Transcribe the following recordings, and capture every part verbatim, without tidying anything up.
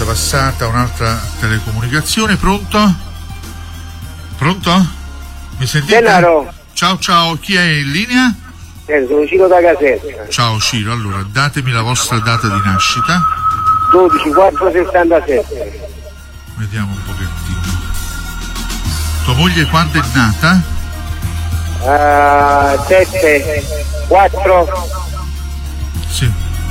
passata un'altra telecomunicazione. Pronto? Pronto? Mi sentite? Denaro. Ciao ciao, chi è in linea? Eh, sono Ciro da Caserta. Ciao Ciro, allora datemi la vostra data di nascita. dodici quattro sessantasette. Vediamo un pochettino. Tua moglie quando è nata? Uh, sette quattro Sì.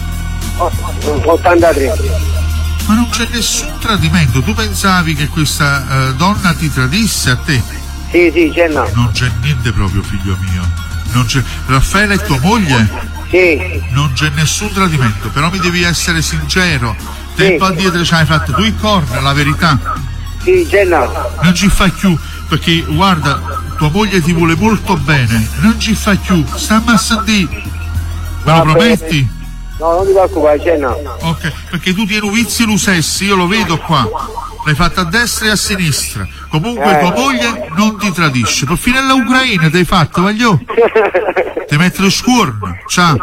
ottantatré. Ma non c'è nessun tradimento. Tu pensavi che questa uh, donna ti tradisse a te? Sì, sì, c'è no. Non c'è niente proprio, figlio mio. Non c'è. Raffaele è tua moglie? Sì. Non c'è nessun tradimento, però mi devi essere sincero. Tempo Sì. addietro ci hai fatto tu i corna, la verità. Sì, c'è no. Non ci fai più, perché guarda, tua moglie ti vuole molto bene. Non ci fai più, stammi a sentire. Me lo prometti? No, non ti preoccupare, c'è no. Ok, perché tu tieni vizi e lusessi, io lo vedo qua. L'hai fatta a destra e a sinistra. Comunque Eh. tua moglie non ti tradisce. Per fine all'Ucraina ti hai fatto, voglio? Ti metti lo scuorno. Ciao.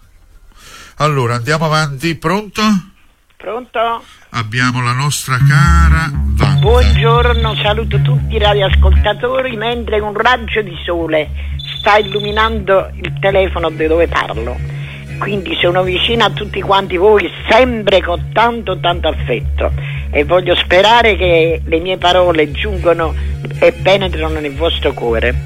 Allora, andiamo avanti. Pronto? Pronto? Abbiamo la nostra cara Wanda. Buongiorno, saluto tutti i radioascoltatori mentre un raggio di sole sta illuminando il telefono da dove parlo. Quindi sono vicina a tutti quanti voi sempre con tanto tanto affetto e voglio sperare che le mie parole giungono e penetrano nel vostro cuore.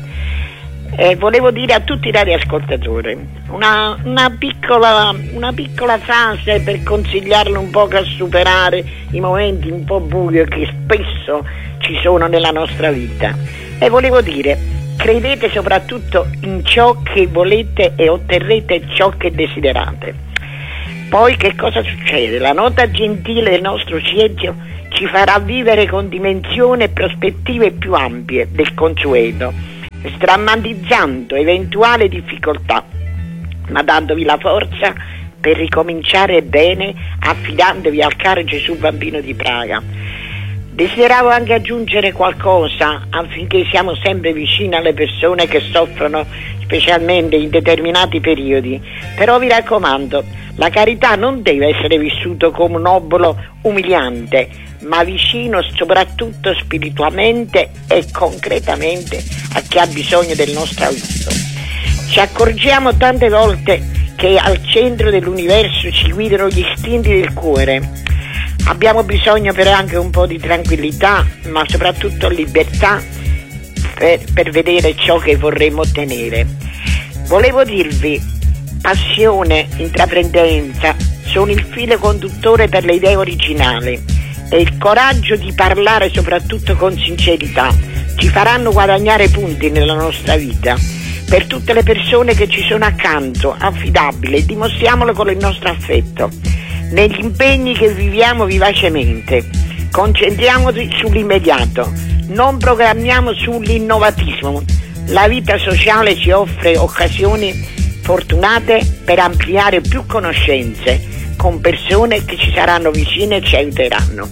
E volevo dire a tutti i radioascoltatori una, una, piccola, una piccola frase per consigliarli un po' a superare i momenti un po' bui che spesso ci sono nella nostra vita. E volevo dire: credete soprattutto in ciò che volete e otterrete ciò che desiderate. Poi che cosa succede? La nota gentile del nostro cielo ci farà vivere con dimensioni e prospettive più ampie del consueto, sdrammatizzando eventuali difficoltà, ma dandovi la forza per ricominciare bene, affidandovi al caro Gesù Bambino di Praga. Desideravo anche aggiungere qualcosa affinché siamo sempre vicini alle persone che soffrono, specialmente in determinati periodi. Però vi raccomando, la carità non deve essere vissuta come un obolo umiliante, ma vicino soprattutto spiritualmente e concretamente a chi ha bisogno del nostro aiuto. Ci accorgiamo tante volte che al centro dell'universo ci guidano gli istinti del cuore. Abbiamo bisogno però anche un po' di tranquillità, ma soprattutto libertà per, per vedere ciò che vorremmo ottenere. Volevo dirvi, passione, intraprendenza sono il filo conduttore per le idee originali e il coraggio di parlare soprattutto con sincerità ci faranno guadagnare punti nella nostra vita. Per tutte le persone che ci sono accanto, affidabili, dimostriamolo con il nostro affetto. Negli impegni che viviamo vivacemente, concentriamoci sull'immediato, non programmiamo sull'innovatismo. La vita sociale ci offre occasioni fortunate per ampliare più conoscenze con persone che ci saranno vicine e ci aiuteranno.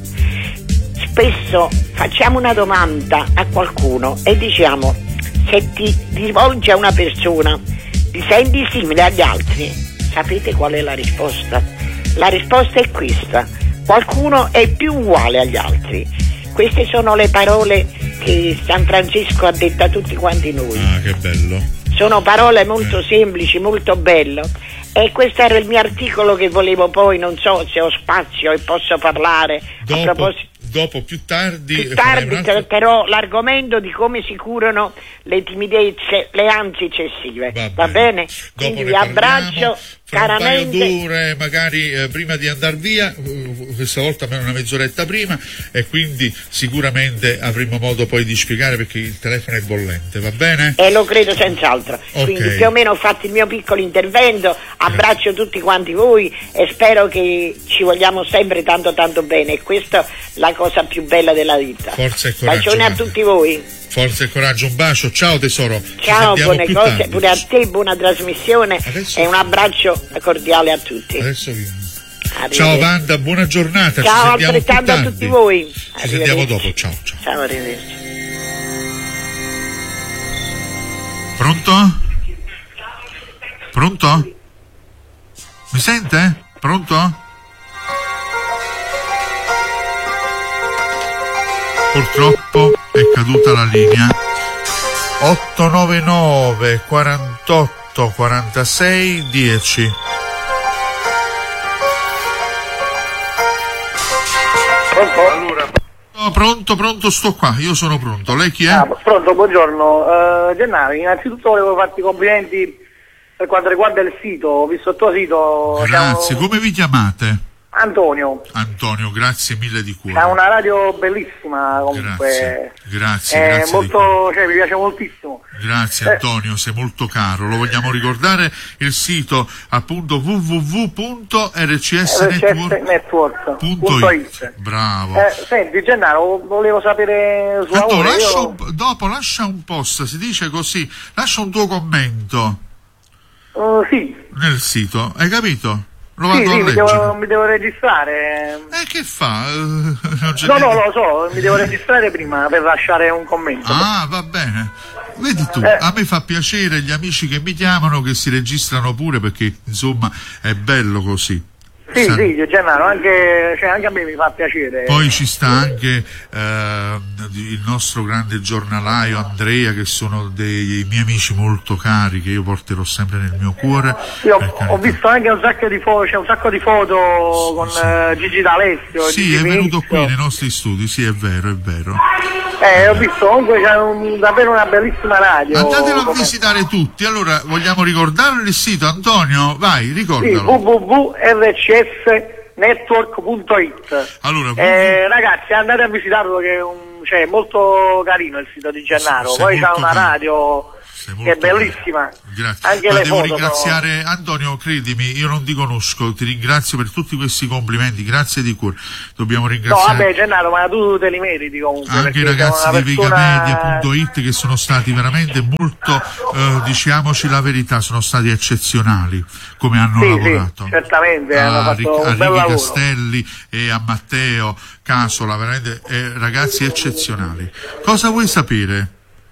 Spesso facciamo una domanda a qualcuno e diciamo: se ti rivolgi a una persona, ti senti simile agli altri? Sapete qual è la risposta? La risposta è questa: qualcuno è più uguale agli altri. Queste sono le parole che San Francesco ha detto a tutti quanti noi. Ah, che bello. Sono parole molto eh. semplici, molto belle. E questo era il mio articolo che volevo poi, non so se ho spazio e posso parlare dopo, a proposito. Dopo, più tardi. Più tardi altro... però l'argomento di come si curano le timidezze, le ansie eccessive. Va, Va bene? bene? Quindi vi abbraccio caramente. Un paio d'ore, magari eh, prima di andare via, uh, questa volta almeno una mezz'oretta prima, e quindi sicuramente avremo modo poi di spiegare perché il telefono è bollente, va bene? E lo credo senz'altro. Okay. Quindi più o meno ho fatto il mio piccolo intervento, abbraccio eh. tutti quanti voi e spero che ci vogliamo sempre tanto tanto bene, e questa è la cosa più bella della vita. Forza e coraggio. Bacione a tutti voi. Forza e coraggio, un bacio, ciao tesoro. Ciao, buone cose, tardi. Pure a te, buona trasmissione. Adesso... e un abbraccio cordiale a tutti. Adesso vi... Ciao Wanda, buona giornata. Ciao, ci altrettanto a tutti voi. Ci sentiamo dopo, ciao ciao. Ciao, arrivederci. Pronto? Pronto? Mi sente? Pronto? Purtroppo è caduta la linea. otto nove nove quarantotto quarantasei dieci. Allora, no, pronto, pronto, sto qua, io sono pronto. Lei chi è? Ah, pronto, buongiorno. Uh, Gennaro, innanzitutto volevo farti i complimenti per quanto riguarda il sito. Ho visto il tuo sito. Grazie, siamo... come vi chiamate? Antonio. Antonio, grazie mille di cuore. È una radio bellissima comunque. Grazie, grazie, è grazie molto, cioè, mi piace moltissimo. Grazie Antonio, eh. sei molto caro. Lo vogliamo ricordare il sito appunto w w w punto r c s network punto i t. Bravo. Eh, senti Gennaro, volevo sapere su Antonio, lascia io... un, dopo lascia un post, si dice così, lascia un tuo commento. Uh, sì. Nel sito, hai capito? Lo sì, vado sì, a mi devo, mi devo registrare. E eh, che fa? Uh, non no, no, lo so, mi devo registrare prima per lasciare un commento. Ah, va bene. Vedi tu, eh. a me fa piacere gli amici che mi chiamano che si registrano pure, perché insomma è bello così. Sì, Sa- sì, Gennaro, anche, cioè, anche a me mi fa piacere. Poi ci sta anche eh, il nostro grande giornalaio Andrea, che sono dei miei amici molto cari, che io porterò sempre nel mio cuore. Io ho visto anche un sacco di foto, c'è un sacco di foto con sì. uh, Gigi D'Alessio. Sì, Gigi è venuto Pinizio. qui nei nostri studi, sì, è vero, è vero. Eh, ho visto comunque c'è un, davvero una bellissima radio. Andatelo a come... visitare tutti. Allora, vogliamo ricordare il sito, Antonio? Vai, Sì, ricordalo. w w w punto r c s network punto i t. Allora, eh, ragazzi, andate a visitarlo, che è un, cioè, molto carino il sito di Gennaro. Sei Poi c'ha molto una carino. radio che è bellissima. Grazie. Anche Ma le devo foto ringraziare sono... Antonio, credimi, io non ti conosco, ti ringrazio per tutti questi complimenti, grazie di cuore. Dobbiamo No, ringraziare vabbè, Gennaro, ma tu te li meriti comunque. anche i perché ragazzi sei di una persona... Vigamedia punto it, che sono stati veramente molto, eh, diciamoci la verità, sono stati eccezionali come hanno Sì, lavorato. sì, certamente, a, hanno fatto Ric- un a bel Ricky lavoro. Castelli e a Matteo Casola, veramente eh, ragazzi eccezionali. Cosa vuoi sapere?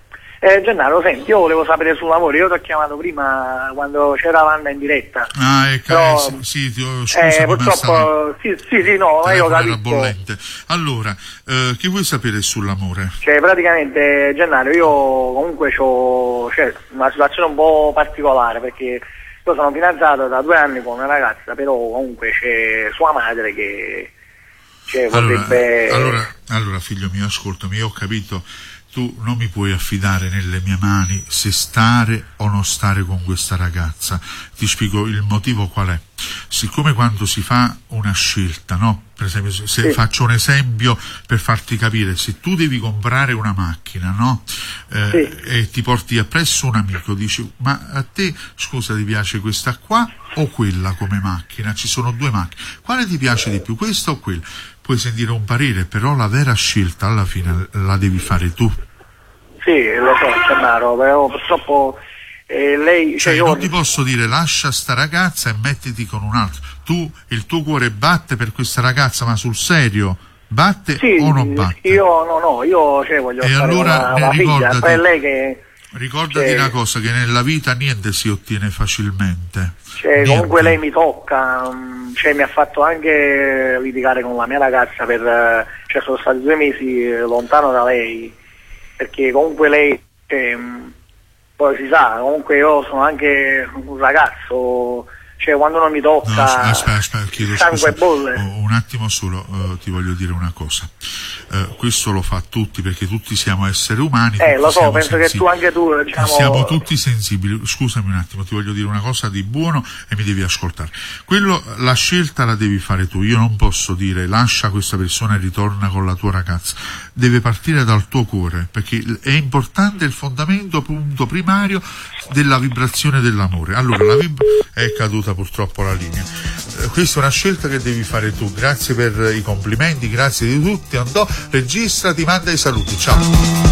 Eh, Gennaro, senti, io volevo sapere sul lavoro, io ti ho chiamato prima quando c'era Wanda in diretta. Ah, ecco, Però, eh, sì, sì, ti, scusami, eh, ma purtroppo, stavo- sì, sì, sì, no, ma io telefono era capisco. bollente. Allora, eh, che vuoi sapere sull'amore? Cioè, praticamente, Gennaro, io comunque ho cioè, una situazione un po' particolare, perché io sono fidanzato da due anni con una ragazza, però comunque c'è sua madre che cioè, Allora, vorrebbe... allora, allora, figlio mio, ascoltami, io ho capito, tu non mi puoi affidare nelle mie mani se stare o non stare con questa ragazza. Ti spiego il motivo qual è. Siccome quando si fa una scelta, no? Per esempio, se Sì. faccio un esempio per farti capire, se tu devi comprare una macchina, no? Eh, Sì. E ti porti appresso un amico, dici, ma a te, scusa, ti piace questa qua o quella come macchina? Ci sono due macchine, quale ti piace di più, questa o quella? Puoi sentire un parere, però la vera scelta alla fine la devi fare tu. Sì, lo so, Gennaro, però purtroppo eh, lei... Cioè, io... non ti posso dire lascia sta ragazza e mettiti con un altro. Tu, il tuo cuore batte per questa ragazza, ma sul serio, batte Sì, o non batte? io no, no, io cioè, voglio E stare allora, con una, ne una figlia, ricordati- poi è lei che... Ricordati Cioè- una cosa, che nella vita niente si ottiene facilmente. Cioè, Niente. comunque lei mi tocca, mh, cioè, mi ha fatto anche litigare con la mia ragazza per, eh, cioè sono stati due mesi eh, lontano da lei, perché comunque lei, cioè, mh, poi si sa, comunque io sono anche un ragazzo, cioè quando non mi tocca, No, aspetta, aspetta, chiedo il sangue scusa. bolle. Oh, un attimo solo, eh, ti voglio dire una cosa. Eh, questo lo fa tutti, perché tutti siamo esseri umani. Eh, tutti lo so, siamo penso che sensibili. tu anche tu, diciamo... Siamo tutti sensibili. Scusami un attimo, ti voglio dire una cosa di buono e mi devi ascoltare. Quello, la scelta la devi fare tu. Io non posso dire lascia questa persona e ritorna con la tua ragazza. Deve partire dal tuo cuore, perché è importante il fondamento, punto primario della vibrazione dell'amore. Allora, la vib- è caduta purtroppo la linea. Eh, questa è una scelta che devi fare tu. Grazie per i complimenti, grazie di tutti. Andò, registra, ti manda i saluti. Ciao.